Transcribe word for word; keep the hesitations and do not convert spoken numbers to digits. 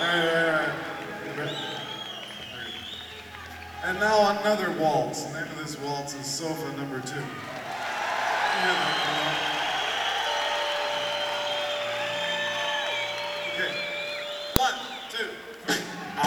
right, all right. And now another waltz. The name of this waltz is Sofa Number Two. Okay, one, two.